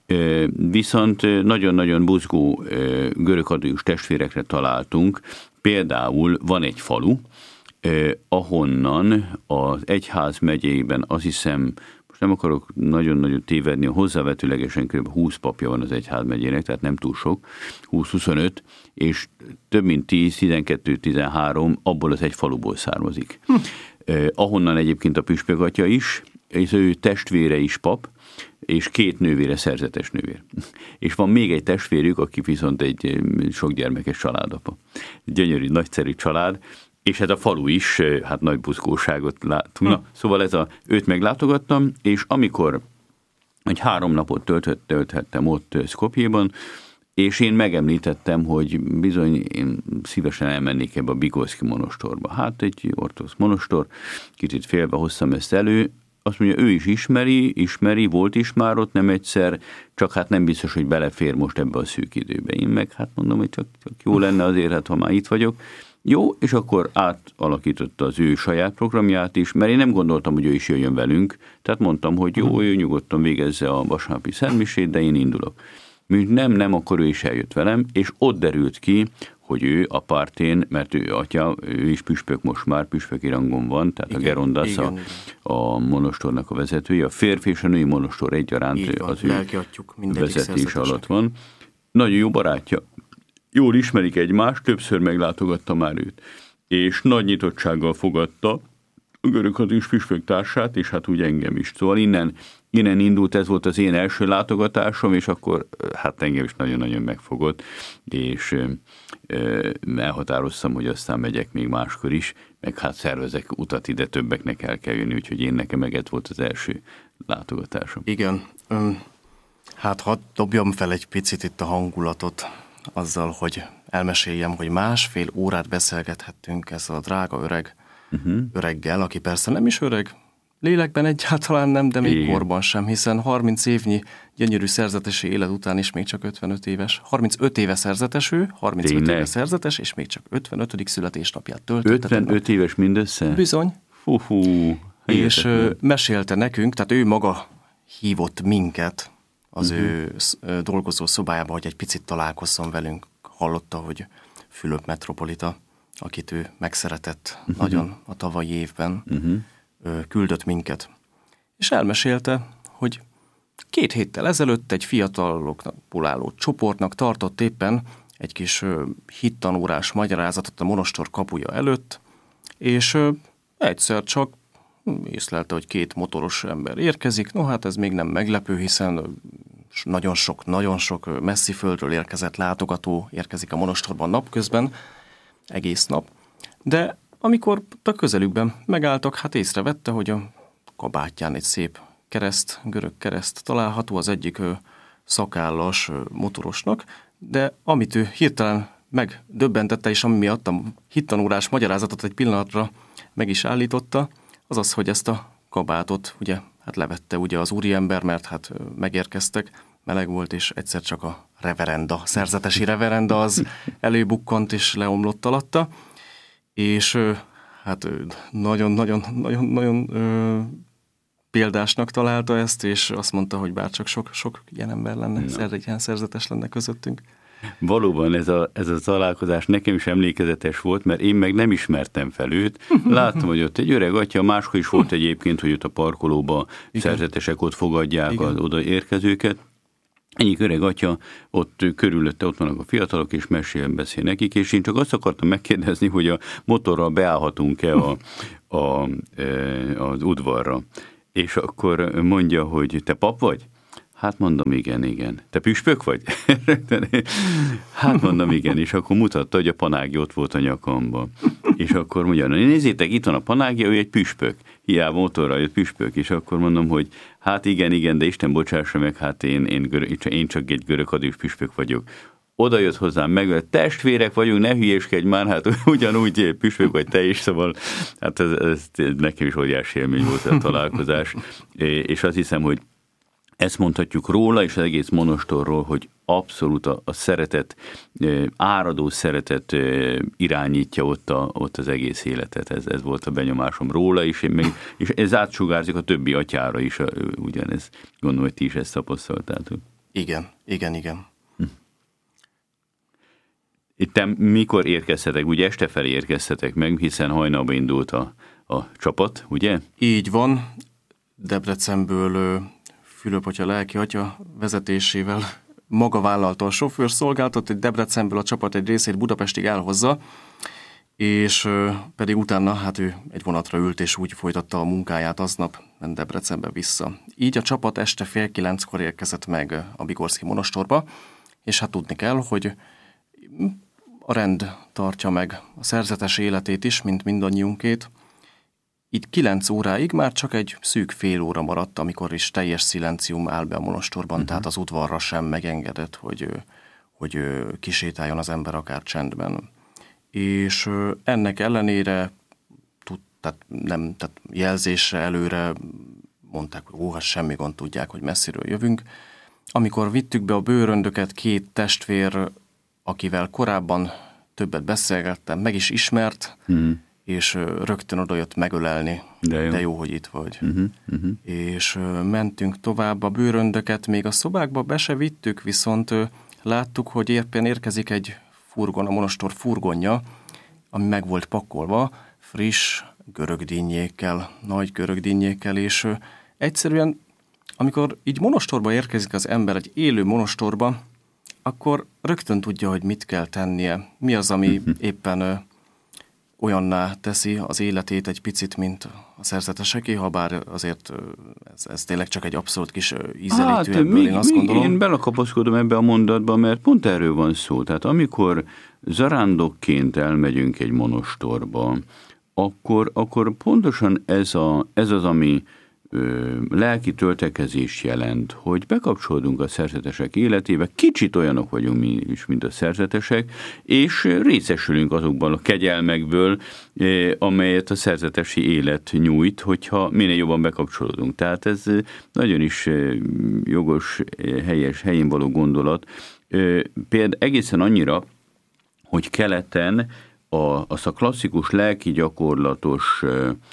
Viszont nagyon-nagyon buzgó görög hadius testvérekre találtunk. Például van egy falu, eh, ahonnan az egyház megyében, azt hiszem, most nem akarok nagyon-nagyon tévedni, hozzávetőlegesen kb. húsz papja van az egyház megyének, tehát nem túl sok, húsz-huszonöt, és több mint tíz, tizenkettő, tizenhárom abból az egy faluból származik. Hm. Eh, ahonnan egyébként a püspökatya is, és ő testvére is pap, és két nővére szerzetes nővér. És van még egy testvérük, aki viszont egy sokgyermekes családapa. Gyönyörű, nagyszerű család, és hát a falu is, hát nagy buzgóságot látunk. Na, szóval ez a, őt meglátogattam, és amikor egy három napot tölthet, tölthettem ott Skopjéban, és én megemlítettem, hogy bizony én szívesen elmennék ebbe a Bigolszki monostorba. Hát egy ortodox monostor, kicsit félbe hoztam ezt elő, azt mondja, ő is ismeri, ismeri, volt is már ott nem egyszer, csak hát nem biztos, hogy belefér most ebbe a szűk időbe. Én meg hát mondom, hogy csak, csak jó lenne azért, hát ha már itt vagyok. Jó, és akkor átalakította az ő saját programját is, mert én nem gondoltam, hogy ő is jöjjön velünk, tehát mondtam, hogy jó, ő nyugodtan végezze a vasárnapi szentmisét, de én indulok. Nem, nem, akkor ő is eljött velem, és ott derült ki, hogy ő a partén, mert ő atya, ő is püspök most már, püspöki rangon van, tehát igen, a Gerondasz a, a monostornak a vezetője, a férfi és a női monostor egyaránt van, az ő vezetés alatt van. Nagyon jó barátja. Jól ismerik egymást, többször meglátogatta már őt, és nagy nyitottsággal fogadta a görög hadius püspök társát, és hát úgy engem is. Szóval innen, innen indult, ez volt az én első látogatásom, és akkor hát engem is nagyon-nagyon megfogott, és elhatároztam, hogy aztán megyek még máskor is, meg hát szervezek utat ide, többeknek el kell jönni, úgyhogy én nekem meg ez volt az első látogatásom. Igen, hát hadd dobjam fel egy picit itt a hangulatot azzal, hogy elmeséljem, hogy másfél órát beszélgethettünk ezzel a drága öreg uh-huh. öreggel, aki persze nem is öreg, lélekben egyáltalán nem, de még igen. korban sem, hiszen harminc évnyi gyönyörű szerzetesi élet után is még csak ötvenöt éves. harmincöt éve szerzetes ő, harmincöt Tényleg? éve szerzetes, és még csak ötvenötödik születésnapját töltötte. ötvenöt éves mindössze? Bizony. Hú-hú. És ö, mesélte nekünk, tehát ő maga hívott minket az uh-huh. ő dolgozó szobájába, hogy egy picit találkozzon velünk. Hallotta, hogy Fülöp metropolita, akit ő megszeretett uh-huh. nagyon a tavalyi évben, uh-huh. küldött minket. És elmesélte, hogy két héttel ezelőtt egy fiatalokból álló csoportnak tartott éppen egy kis hittanórás magyarázatot a monostor kapuja előtt, és egyszer csak észlelte, hogy két motoros ember érkezik. No, hát ez még nem meglepő, hiszen nagyon sok, nagyon sok messzi földről érkezett látogató érkezik a monostorban napközben, egész nap. De amikor a közelükben megálltak, hát észrevette, hogy a kabátján egy szép kereszt, görög kereszt található az egyik szakállas motorosnak, de amit ő hirtelen megdöbbentette, és ami miatt a hittanórás magyarázatot egy pillanatra meg is állította, az az, hogy ezt a kabátot ugye hát levette ugye az úriember, mert hát megérkeztek, meleg volt, és egyszer csak a reverenda, szerzetesi reverenda az előbukkant és leomlott alatta, és hát nagyon-nagyon-nagyon példásnak találta ezt, és azt mondta, hogy bárcsak sok, sok ilyen ember lenne, no. ilyen szerzetes lenne közöttünk. Valóban ez a, ez a találkozás nekem is emlékezetes volt, mert én meg nem ismertem fel őt. Láttam, hogy ott egy öreg atya, máskor is volt egyébként, hogy ott a parkolóba igen. szerzetesek ott fogadják igen. az oda érkezőket. Egyik öreg atya, ott körülötte ott vannak a fiatalok, és mesél, beszél nekik, és én csak azt akartam megkérdezni, hogy a motorral beállhatunk-e a, a, az udvarra. És akkor mondja, hogy te pap vagy? Hát mondom, igen, igen. Te püspök vagy? Hát mondom, igen. És akkor mutatta, hogy a panágja ott volt a nyakamban. És akkor mondja, nézzétek, itt van a panágja, ő egy püspök. Hiába motorra jött püspök. És akkor mondom, hogy hát igen, igen, de Isten bocsássa meg, hát én, én, görög, én csak egy görög püspök vagyok. Oda jött hozzám meg, testvérek vagyunk, ne hülyéskedj már, hát ugyanúgy püspök vagy te is, szóval hát ez, ez nekem is óriási élmény volt a találkozás. És azt hiszem, hogy ezt mondhatjuk róla, és az egész monostorról, hogy abszolút a, a szeretet, áradó szeretet irányítja ott, a, ott az egész életet. Ez, ez volt a benyomásom róla is, és, meg, és ez átsugárzik a többi atyára is, ugyanez. Gondolom, hogy ti is ezt tapasztaltátok. Igen, igen, igen. Hm. Itt mikor érkeztetek? Ugye este felé érkeztetek meg, hiszen hajnalban indult a, a csapat, ugye? Így van. Debrecenből Fülöp atya lelki atya vezetésével maga vállalta a sofőrszolgálatot, hogy Debrecenből a csapat egy részét Budapestig elhozza, és pedig utána hát ő egy vonatra ült, és úgy folytatta a munkáját aznap, ment Debrecenbe vissza. Így a csapat este fél kilenckor érkezett meg a Bigorszki monostorba, és hát tudni kell, hogy a rend tartja meg a szerzetes életét is, mint mindannyiunkét. Így kilenc óráig már csak egy szűk fél óra maradt, amikor is teljes szilencium áll be a monostorban, uh-huh. tehát az udvarra sem megengedett, hogy, hogy kisétáljon az ember akár csendben. És ennek ellenére tud, tehát nem, tehát jelzésre előre mondták, hogy ó, hát semmi gond, tudják, hogy messziről jövünk. Amikor vittük be a bőröndöket, két testvér, akivel korábban többet beszélgettem, meg is ismert, uh-huh. és rögtön odajött megölelni, de jó, de jó hogy itt vagy. Uh-huh, uh-huh. És mentünk tovább, a bőröndöket még a szobákba be se vittük, viszont láttuk, hogy éppen érkezik egy furgon, a monostor furgonja, ami meg volt pakolva, friss görögdinnyékkel, nagy görögdinnyékkel, és egyszerűen, amikor így monostorba érkezik az ember, egy élő monostorba, akkor rögtön tudja, hogy mit kell tennie. Mi az, ami uh-huh. éppen olyanná teszi az életét egy picit, mint a szerzeteseké, ha bár azért ez, ez tényleg csak egy abszolút kis ízelítő hát, ebből, még, én azt gondolom. Én belekapaszkodom ebbe a mondatba, mert pont erről van szó. Tehát amikor zarándokként elmegyünk egy monostorba, akkor, akkor pontosan ez, a, ez az, ami ö, lelki töltekezés jelent, hogy bekapcsolódunk a szerzetesek életébe, kicsit olyanok vagyunk mi is, mint a szerzetesek, és részesülünk azokban a kegyelmekből, amelyet a szerzetesi élet nyújt, hogyha minél jobban bekapcsolódunk. Tehát ez nagyon is jogos, helyes, helyén való gondolat. Például egészen annyira, hogy keleten a, az a klasszikus lelki gyakorlatos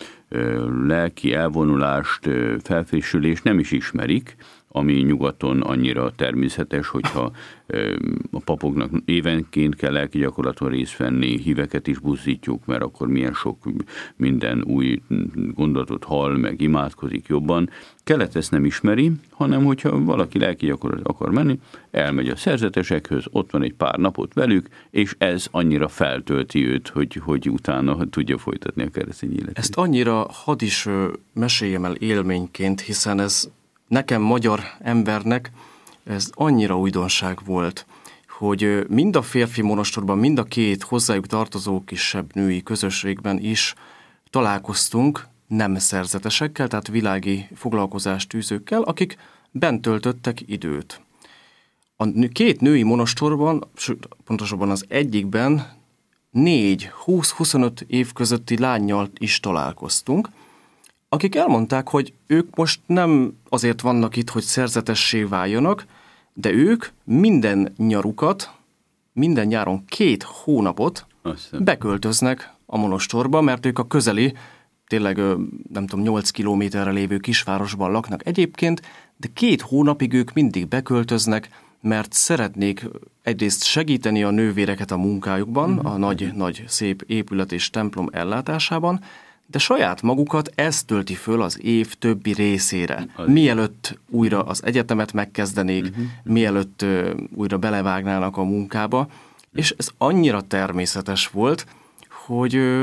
lelki elvonulást, felfrissülést nem is ismerik, ami nyugaton annyira természetes, hogyha a papoknak évenként kell lelki gyakorlaton részt venni, híveket is buzdítjuk, mert akkor milyen sok minden új gondolatot hall, meg imádkozik jobban. Kelet ezt nem ismeri, hanem hogyha valaki lelki gyakorlatot akar menni, elmegy a szerzetesekhöz, ott van egy pár napot velük, és ez annyira feltölti őt, hogy, hogy utána tudja folytatni a keresztény életét. Ezt annyira hadd is meséljem el élményként, hiszen ez nekem, magyar embernek, ez annyira újdonság volt, hogy mind a férfi monostorban, mind a két hozzájuk tartozó kisebb női közösségben is találkoztunk nem szerzetesekkel, tehát világi foglalkozást tűzőkkel, akik bent töltöttek időt. A két női monostorban, pontosabban az egyikben négy, húsz-huszonöt év közötti lánnyal is találkoztunk, akik elmondták, hogy ők most nem azért vannak itt, hogy szerzetessé váljanak, de ők minden nyarukat, minden nyáron két hónapot Aztán. beköltöznek a monostorba, mert ők a közeli, tényleg nem tudom, nyolc kilométerre lévő kisvárosban laknak egyébként, de két hónapig ők mindig beköltöznek, mert szeretnék egyrészt segíteni a nővéreket a munkájukban, mm-hmm. a nagy, nagy szép épület és templom ellátásában, de saját magukat ez tölti föl az év többi részére. Az mielőtt újra az egyetemet megkezdenék, uh-huh. mielőtt uh, újra belevágnának a munkába, és ez annyira természetes volt, hogy uh,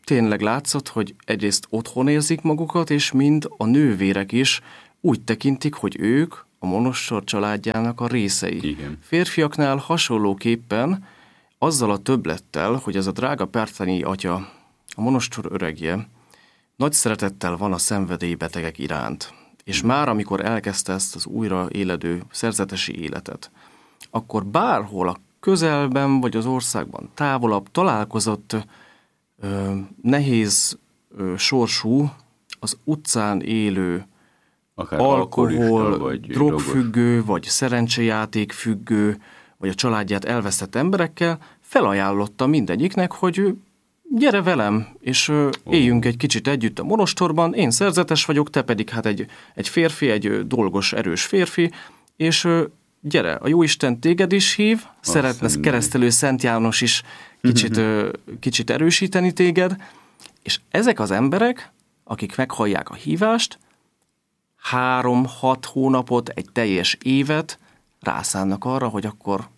tényleg látszott, hogy egyrészt otthon érzik magukat, és mind a nővérek is úgy tekintik, hogy ők a monostor családjának a részei. Igen. Férfiaknál hasonlóképpen azzal a többlettel, hogy ez a drága Pertányi atya, a monostor öregje, nagy szeretettel van a szenvedélybetegek iránt. És már amikor elkezdte ezt az újra éledő szerzetesi életet, akkor bárhol a közelben vagy az országban távolabb találkozott ö, nehéz ö, sorsú, az utcán élő, akár alkohol, vagy drogfüggő, drogos. Vagy szerencsejátékfüggő, vagy a családját elvesztett emberekkel felajánlotta mindegyiknek, hogy gyere velem, és oh. éljünk egy kicsit együtt a monostorban, én szerzetes vagyok, te pedig hát egy, egy férfi, egy dolgos, erős férfi, és gyere, a Jóisten téged is hív, azt szeretne keresztelő Szent János is kicsit, kicsit erősíteni téged, és ezek az emberek, akik meghallják a hívást, három-hat hónapot, egy teljes évet rászánnak arra, hogy akkor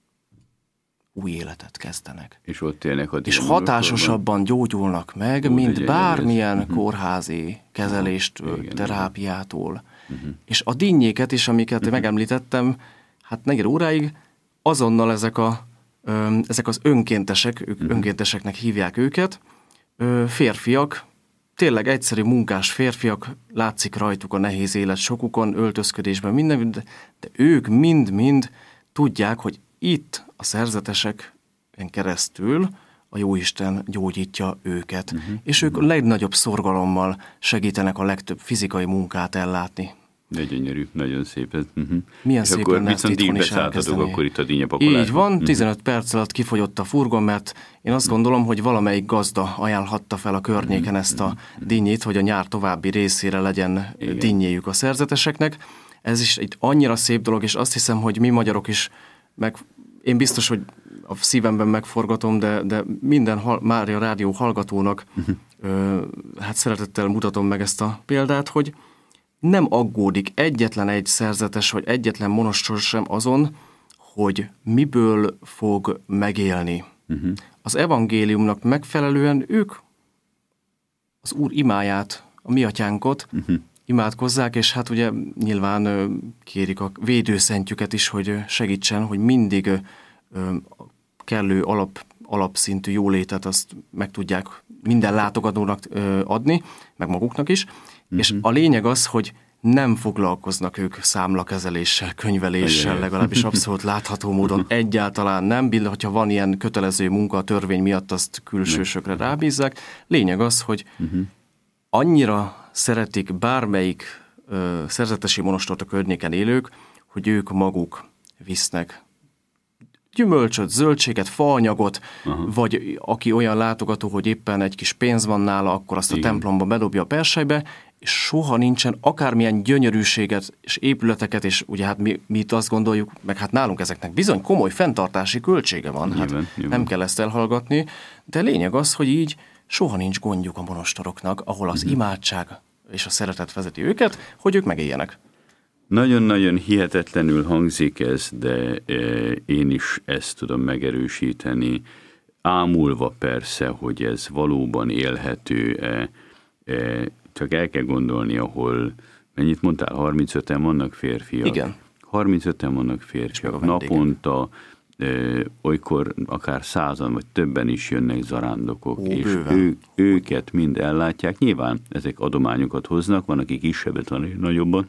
új életet kezdenek. És ott élnek a És hatásosabban gyógyulnak meg, Ó, mint bármilyen ez. kórházi kezeléstől, igen, terápiától. Uh-huh. És a dinnyéket is, amiket uh-huh. megemlítettem, hát negyed óráig azonnal ezek, a, ö, ezek az önkéntesek, ők uh-huh. önkénteseknek hívják őket, ö, férfiak, tényleg egyszerű munkás férfiak, látszik rajtuk a nehéz élet sokukon, öltözködésben, minden, de, de ők mind-mind tudják, hogy itt a szerzeteseken keresztül a Jóisten gyógyítja őket, uh-huh. és ők a legnagyobb szorgalommal segítenek a legtöbb fizikai munkát ellátni. De gyönyörű, nagyon szép ez. Uh-huh. Milyen és szépen akkor lehet viszont itthon így is elkezdeni. Akkor itt a dinnyepakolásban. Így van, tizenöt uh-huh. perc alatt kifogyott a furgon, mert én azt gondolom, hogy valamelyik gazda ajánlhatta fel a környéken uh-huh. ezt a dinnyét, hogy a nyár további részére legyen Igen. dinnyéjük a szerzeteseknek. Ez is egy annyira szép dolog, és azt hiszem, hogy mi magyarok is, meg én biztos, hogy a szívemben megforgatom, de, de minden hal, Mária Rádió hallgatónak uh-huh. ö, hát szeretettel mutatom meg ezt a példát, hogy nem aggódik egyetlen egy szerzetes, vagy egyetlen monostor sem azon, hogy miből fog megélni. Uh-huh. Az evangéliumnak megfelelően ők az Úr imáját, a mi atyánkot uh-huh. imádkozzák, és hát ugye nyilván kérik a védőszentjüket is, hogy segítsen, hogy mindig kellő alap, alapszintű jólétet azt meg tudják minden látogatónak adni, meg maguknak is. Uh-huh. És a lényeg az, hogy nem foglalkoznak ők számlakezeléssel, könyveléssel, legalábbis abszolút látható módon egyáltalán nem, billen, hogyha van ilyen kötelező munka a törvény miatt, azt külsősökre rábízzák. Lényeg az, hogy uh-huh. annyira szeretik bármelyik ö, szerzetesi monostort a környéken élők, hogy ők maguk visznek gyümölcsöt, zöldséget, faanyagot, Aha. vagy aki olyan látogató, hogy éppen egy kis pénz van nála, akkor azt a Igen. templomba bedobja a perselybe, és soha nincsen akármilyen gyönyörűséget és épületeket, és ugye hát mi, mi itt azt gondoljuk, meg hát nálunk ezeknek bizony komoly fenntartási költsége van, hát nyilván, nyilván. Nem kell ezt elhallgatni, de lényeg az, hogy így soha nincs gondjuk a monostoroknak, ahol az uh-huh. imádság és a szeretet vezeti őket, hogy ők megéljenek. Nagyon-nagyon hihetetlenül hangzik ez, de én is ezt tudom megerősíteni, ámulva persze, hogy ez valóban élhető-e, csak el kell gondolni, ahol, mennyit mondtál, harmincöten vannak férfiak? Igen. harmincöten vannak férfiak, naponta, olykor akár százan vagy többen is jönnek zarándokok, Ó, és ő, őket mind ellátják. Nyilván ezek adományokat hoznak, van, aki kisebbet, van, aki nagyobban.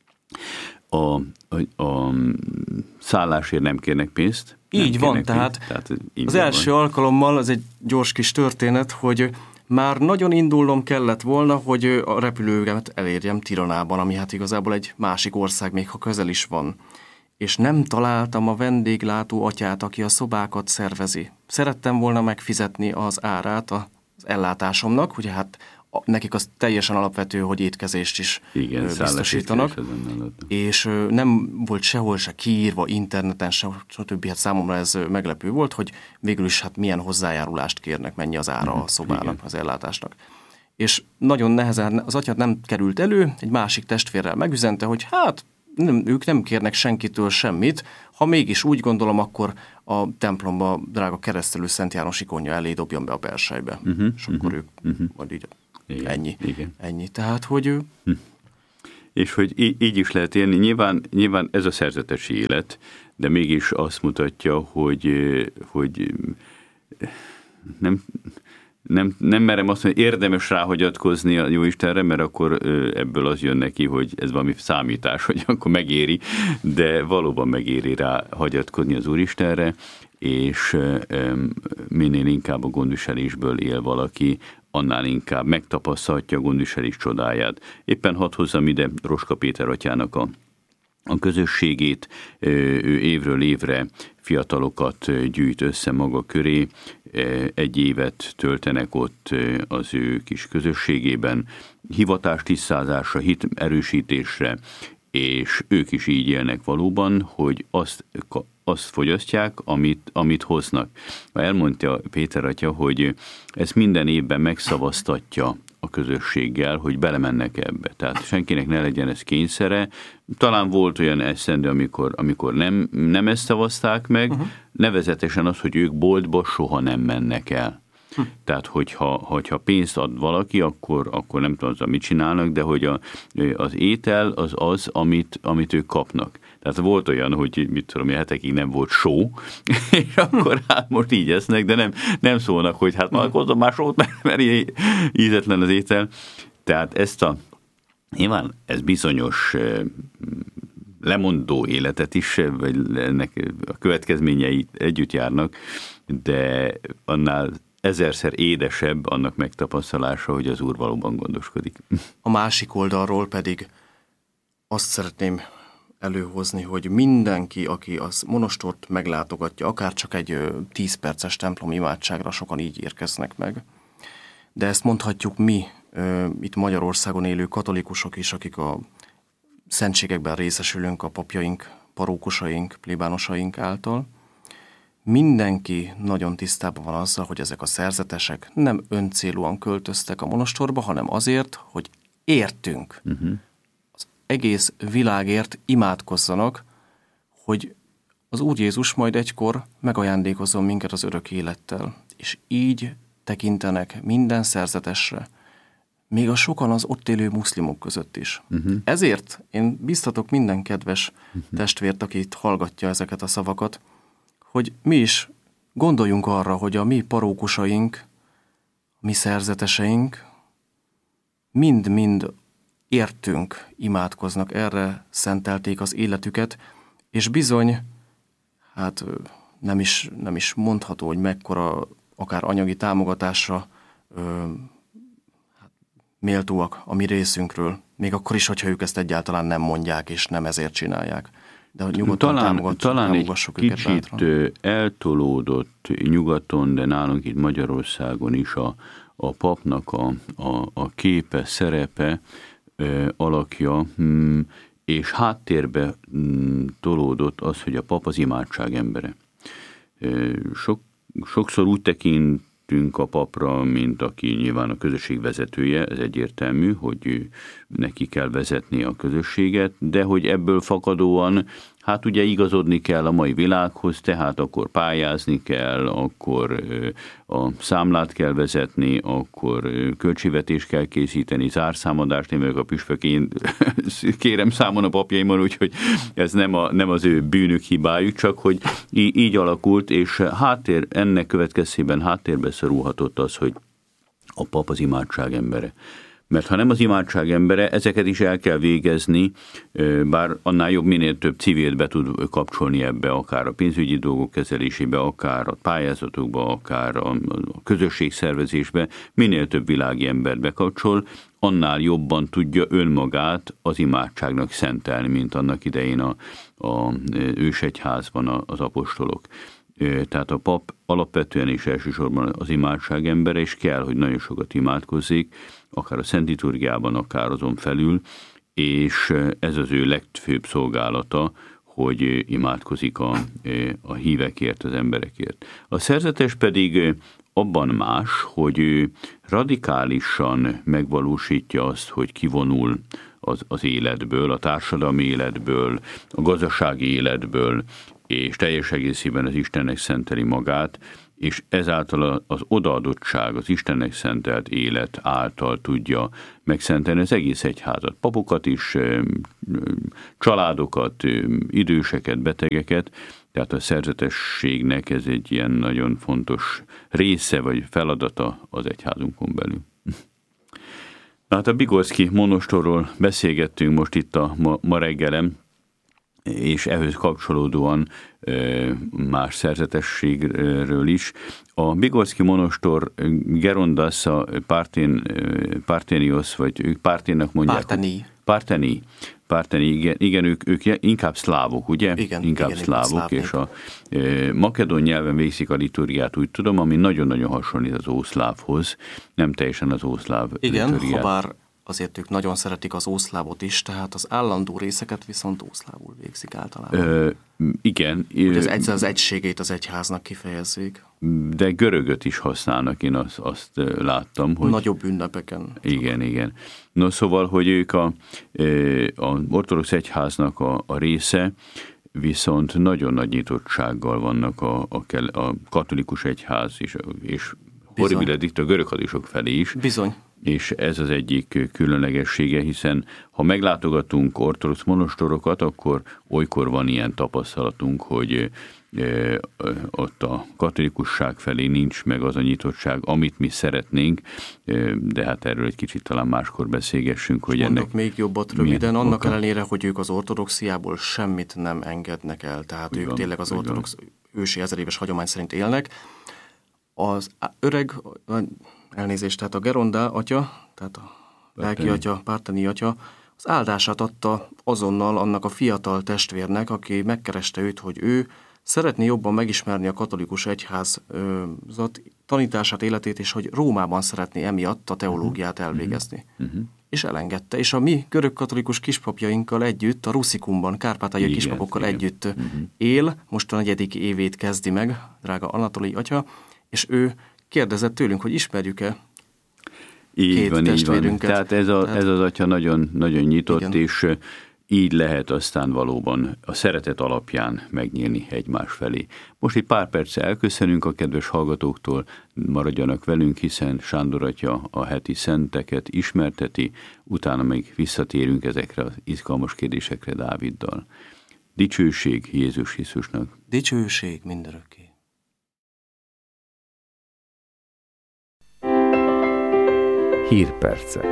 A, a, a szállásért nem kérnek pénzt. Nem így van, tehát, tehát az első van. alkalommal, az egy gyors kis történet, hogy már nagyon indulnom kellett volna, hogy a repülőmet elérjem Tiranában, ami hát igazából egy másik ország, még ha közel is van. És nem találtam a vendéglátó atyát, aki a szobákat szervezi. Szerettem volna megfizetni az árát az ellátásomnak, ugye hát nekik az teljesen alapvető, hogy étkezést is Igen, biztosítanak, és nem volt sehol se kiírva, interneten, se, stb. Hát számomra ez meglepő volt, hogy végül is hát milyen hozzájárulást kérnek, mennyi az ára a szobának, Igen. az ellátásnak. És nagyon nehezen, az atyát nem került elő, egy másik testvérrel megüzente, hogy hát nem, ők nem kérnek senkitől semmit. Ha mégis úgy gondolom, akkor a templomba drága keresztelő Szent János ikonja elé dobjam be a perselybe. Uh-huh, és akkor uh-huh, ők uh-huh. majd így igen, ennyi. Igen. Ennyi. Tehát, hogy ő... Hm. És hogy így, így is lehet élni. Nyilván, nyilván ez a szerzetes élet, de mégis azt mutatja, hogy, hogy nem... Nem, nem merem azt mondani, érdemes ráhagyatkozni a Jóistenre, mert akkor ebből az jön neki, hogy ez valami számítás, hogy akkor megéri, de valóban megéri rá hagyatkozni az Úristenre, és minél inkább a gondviselésből él valaki, annál inkább megtapasztalhatja a gondviselés csodáját. Éppen hadd hozzam ide Roska Péter atyának a a közösségét, ő évről évre fiatalokat gyűjt össze maga köré, egy évet töltenek ott az ő kis közösségében, hivatás tisztázásra, hit erősítésre, és ők is így élnek valóban, hogy azt, azt fogyasztják, amit, amit hoznak. Elmondta Péter atya, hogy ezt minden évben megszavaztatja a közösséggel, hogy belemennek ebbe. Tehát senkinek ne legyen ez kényszere. Talán volt olyan eszendő, amikor, amikor nem, nem ezt szavazták meg, uh-huh. nevezetesen az, hogy ők boltba soha nem mennek el. Hm. Tehát, hogyha, hogyha pénzt ad valaki, akkor, akkor nem tudom, mit csinálnak, de hogy a, az étel az az, amit, amit ők kapnak. Tehát volt olyan, hogy mit tudom, hetekig nem volt só, és akkor hát most így esznek, de nem, nem szólnak, hogy hát már hozzam már sót, mert, mert ízetlen az étel. Tehát ezt a, nyilván ez bizonyos lemondó életet is, vagy ennek a következményei együtt járnak, de annál ezerszer édesebb annak megtapasztalása, hogy az Úr valóban gondoskodik. A másik oldalról pedig azt szeretném előhozni, hogy mindenki, aki az monostort meglátogatja, akár csak egy tíz perces templom imádságra, sokan így érkeznek meg. De ezt mondhatjuk mi, itt Magyarországon élő katolikusok is, akik a szentségekben részesülünk a papjaink, parókusaink, plébánosaink által. Mindenki nagyon tisztában van azzal, hogy ezek a szerzetesek nem öncélúan költöztek a monostorba, hanem azért, hogy értünk. Uh-huh. Az egész világért imádkozzanak, hogy az Úr Jézus majd egykor megajándékozzon minket az örök élettel. És így tekintenek minden szerzetesre, még a sokan az ott élő muszlimok között is. Uh-huh. Ezért én biztatok minden kedves uh-huh. testvért, aki itt hallgatja ezeket a szavakat, hogy mi is gondoljunk arra, hogy a mi parókusaink, mi szerzeteseink mind-mind értünk imádkoznak, erre szentelték az életüket, és bizony, hát nem is, nem is mondható, hogy mekkora akár anyagi támogatásra ö, hát méltóak a mi részünkről, még akkor is, hogyha ők ezt egyáltalán nem mondják, és nem ezért csinálják. De nyugodtan talán, talán egy kicsit bátran. Eltolódott nyugaton, de nálunk itt Magyarországon is a, a papnak a, a, a képe, szerepe, ö, alakja, hm, és háttérbe hm, tolódott az, hogy a pap az imádság embere. Sok, sokszor úgy tekintünk a papra, mint aki nyilván a közösség vezetője, ez egyértelmű, hogy neki kell vezetni a közösséget, de hogy ebből fakadóan, hát ugye igazodni kell a mai világhoz, tehát akkor pályázni kell, akkor a számlát kell vezetni, akkor költségvetést kell készíteni, zárszámadást, én vagyok a püspök, én kérem számon a papjaimon, úgyhogy ez nem, a, nem az ő bűnük, hibájuk, csak hogy így, így alakult, és háttér, ennek következtében háttérbe szorulhatott az, hogy a pap az imádság embere. Mert ha nem az imádság embere, ezeket is el kell végezni, bár annál jobb, minél több civilt be tud kapcsolni ebbe, akár a pénzügyi dolgok kezelésébe, akár a pályázatokba, akár a közösségszervezésbe, minél több világi embert bekapcsol, annál jobban tudja önmagát az imádságnak szentelni, mint annak idején a, a ősegyházban az apostolok. Tehát a pap alapvetően és elsősorban az imádság embere, és kell, hogy nagyon sokat imádkozzék, akár a Szent Liturgiában, akár azon felül, és ez az ő legfőbb szolgálata, hogy imádkozik a, a hívekért, az emberekért. A szerzetes pedig abban más, hogy ő radikálisan megvalósítja azt, hogy kivonul az, az életből, a társadalmi életből, a gazdasági életből, és teljes egészében az Istennek szenteli magát, és ezáltal az odaadottság, az Istennek szentelt élet által tudja megszentelni az egész egyházat. Papokat is, családokat, időseket, betegeket, tehát a szerzetességnek ez egy ilyen nagyon fontos része vagy feladata az egyházunkon belül. Na hát a Bigorszky monostorról beszélgettünk most itt a ma, ma reggelem, és ehhez kapcsolódóan más szerzetességről is. A Bigorszky monostor Gerondassa Partén, Partenios, vagy ők Párténnak mondják. Parteni. Parteni. Parteni, igen, igen ők, ők inkább szlávok, ugye? Igen, inkább igen, szlávok, és a e, makedón nyelven végzik a liturgiát, úgy tudom, ami nagyon-nagyon hasonlít az ószlávhoz, nem teljesen az ószláv igen, liturgiát. Igen, habár azért ők nagyon szeretik az ószlávot is, tehát az állandó részeket viszont ószlávul végzik általában. Ö, igen. Hogy az, egy, az egységét az egyháznak kifejezzék. De görögöt is használnak, én azt, azt láttam. Hogy nagyobb ünnepeken. Igen, igen. No, szóval, hogy ők a, a ortodox egyháznak a, a része, viszont nagyon nagy nyitottsággal vannak a, a, a katolikus egyház és, és horribile dicta a görög hadisok felé is. Bizony. És ez az egyik különlegessége, hiszen ha meglátogatunk ortodox monostorokat, akkor olykor van ilyen tapasztalatunk, hogy e, ott a katolikusság felé nincs meg az a nyitottság, amit mi szeretnénk, e, de hát erről egy kicsit talán máskor beszélgessünk, hogy Mondok ennek még jobbat röviden, annak oka? ellenére, hogy ők az ortodoxiából semmit nem engednek el, tehát ők van, tényleg az ortodox ősi ezeréves hagyomány szerint élnek. Az öreg, elnézést, tehát a Geronda atya, tehát a lelki atya, Parteni atya, az áldását adta azonnal annak a fiatal testvérnek, aki megkereste őt, hogy ő szeretné jobban megismerni a katolikus egyházat tanítását, életét, és hogy Rómában szeretné emiatt a teológiát elvégezni. Uh-huh. És elengedte. És a mi görög-katolikus kispapjainkkal együtt, a Ruszikumban, kárpátaljai kispapokkal igen. együtt uh-huh. él, most a negyedik évét kezdi meg, drága Anatoli atya, és ő kérdezett tőlünk, hogy ismerjük-e így két van, testvérünket. Így van. Tehát ez, a, Tehát ez az atya nagyon, nagyon nyitott, igen. és így lehet aztán valóban a szeretet alapján megnyílni egymás felé. Most egy pár perccel elköszönünk a kedves hallgatóktól, maradjanak velünk, hiszen Sándor atya a heti szenteket ismerteti, utána még visszatérünk ezekre az izgalmas kérdésekre Dáviddal. Dicsőség Jézus Krisztusnak. Dicsőség mindörökké. Hírpercek.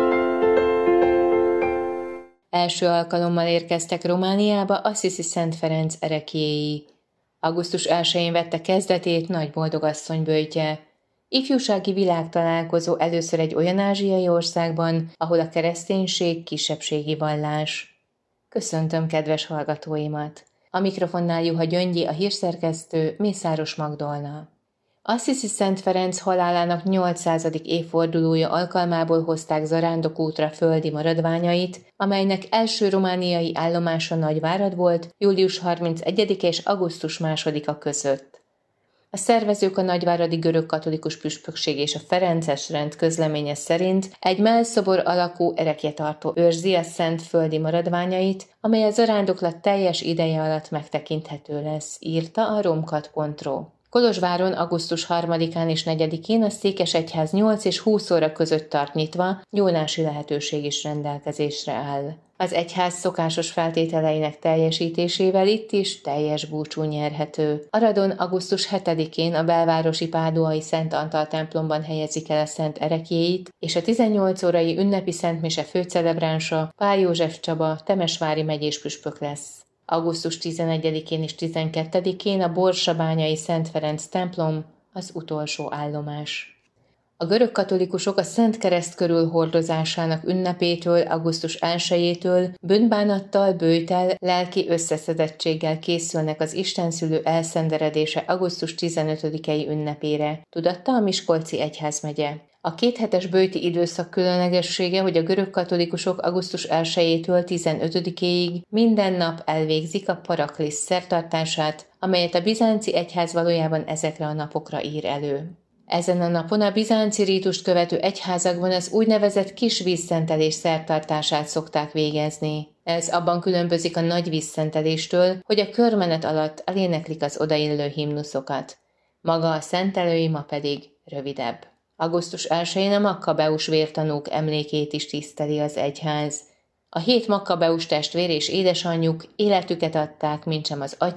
Első alkalommal érkeztek Romániába Assisi Szent Ferenc ereklyéi. augusztus elsején vette kezdetét Nagy Boldogasszony böjtje. Ifjúsági világtalálkozó először egy olyan ázsiai országban, ahol a kereszténység kisebbségi vallás. Köszöntöm kedves hallgatóimat! A mikrofonnál Juha Gyöngyi, a hírszerkesztő, Mészáros Magdolna. Assisi Szent Ferenc halálának nyolcszázadik évfordulója alkalmából hozták zarándokútra földi maradványait, amelynek első romániai állomása Nagyvárad volt július harmincegyedike és augusztus másodika között. A szervezők a nagyváradi görög-katolikus püspökség és a ferences rend közleménye szerint egy mellszobor alakú erekjetartó őrzi a szent földi maradványait, amely a zarándoklat teljes ideje alatt megtekinthető lesz, írta a romkat pont ro. Kolozsváron augusztus harmadikán és negyedikén a székesegyház nyolc és húsz óra között tart nyitva, gyónási lehetőség is rendelkezésre áll. Az egyház szokásos feltételeinek teljesítésével itt is teljes búcsú nyerhető. Aradon augusztus hetedikén a belvárosi páduai Szent Antal templomban helyezik el a szent ereklyéit, és a tizennyolc órai ünnepi szentmise főcelebránsa Pál József Csaba temesvári megyés püspök lesz. augusztus tizenegyedikén és tizenkettedikén a Borsabányai Szent Ferenc templom az utolsó állomás. A görög katolikusok a Szent Kereszt körül hordozásának ünnepétől, augusztus elsejétől bűnbánattal, böjttel, lelki összeszedettséggel készülnek az istenszülő elszenderedése augusztus tizenötödikei ünnepére, tudatta a Miskolci egyházmegye. A kéthetes böjti időszak különlegessége, hogy a görög katolikusok augusztus elsejétől tizenötödikéig minden nap elvégzik a paraklisz szertartását, amelyet a bizánci egyház valójában ezekre a napokra ír elő. Ezen a napon a bizánci rítust követő egyházakban az úgynevezett kis vízszentelés szertartását szokták végezni. Ez abban különbözik a nagy vízszenteléstől, hogy a körmenet alatt eléneklik az odaillő himnuszokat. Maga a szentelőima pedig rövidebb. augusztus elsején a makkabeus vértanúk emlékét is tiszteli az egyház. A hét makkabeus testvér és édesanyjuk életüket adták, mintsem az